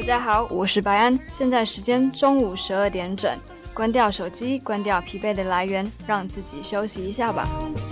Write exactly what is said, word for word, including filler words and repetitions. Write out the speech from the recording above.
家好，我是白安，现在时间中午十二点整，关掉手机，关掉疲惫的来源，让自己休息一下吧。